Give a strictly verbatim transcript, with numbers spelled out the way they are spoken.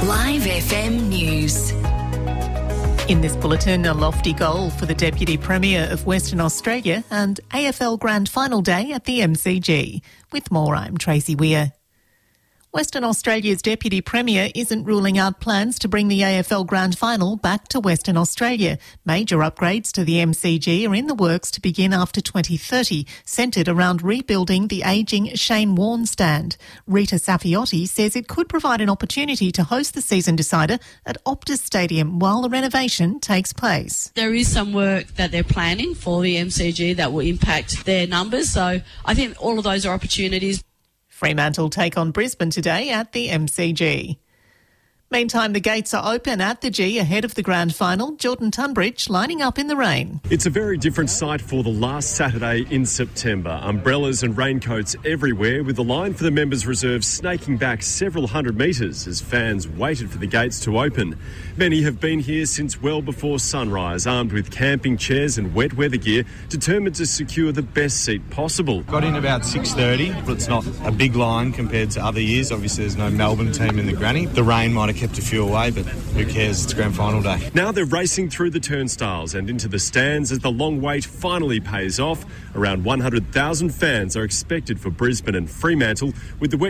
Live F M News. In this bulletin, a lofty goal for the Deputy Premier of Western Australia and A F L Grand Final Day at the M C G. With more, I'm Tracy Weir. Western Australia's Deputy Premier isn't ruling out plans to bring the A F L Grand Final back to Western Australia. Major upgrades to the M C G are in the works to begin after twenty thirty, centred around rebuilding the ageing Shane Warne stand. Rita Safiotti says it could provide an opportunity to host the season decider at Optus Stadium while the renovation takes place. There is some work that they're planning for the M C G that will impact their numbers, so I think all of those are opportunities. Fremantle take on Brisbane today at the M C G. Meantime, the gates are open at the G ahead of the grand final. Jordan Tunbridge lining up in the rain. It's a very different sight for the last Saturday in September. Umbrellas and raincoats everywhere, with the line for the members' reserve snaking back several hundred metres as fans waited for the gates to open. Many have been here since well before sunrise, armed with camping chairs and wet weather gear, determined to secure the best seat possible. Got in about six thirty, but it's not a big line compared to other years. Obviously, there's no Melbourne team in the granny. The rain might have kept a few away, but who cares? It's grand final day. Now they're racing through the turnstiles and into the stands as the long wait finally pays off. Around one hundred thousand fans are expected for Brisbane and Fremantle, with the